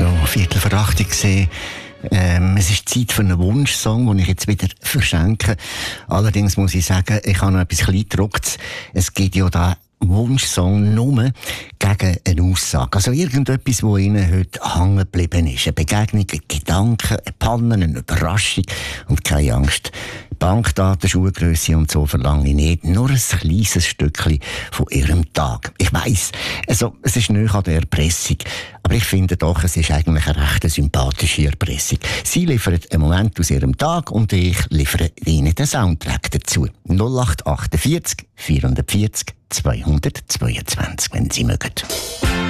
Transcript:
So, 7:45 gesehen. Es ist Zeit für einen Wunschsong, den ich jetzt wieder verschenke. Allerdings muss ich sagen, ich habe noch etwas Kleingedrucktes. Es gibt ja da Wunschsong nur gegen eine Aussage. Also irgendetwas, wo Ihnen heute hängen geblieben ist. Eine Begegnung, ein Gedanke, eine Panne, eine Überraschung. Und keine Angst. Bankdaten, Schuhgrösse und so verlange ich nicht. Nur ein kleines Stückchen von Ihrem Tag. Ich weiss, also, es ist nicht an der Erpressung. Aber ich finde doch, es ist eigentlich eine recht sympathische Erpressung. Sie liefern einen Moment aus Ihrem Tag und ich liefere Ihnen den Soundtrack dazu. 0848 440 222, wenn Sie mögen.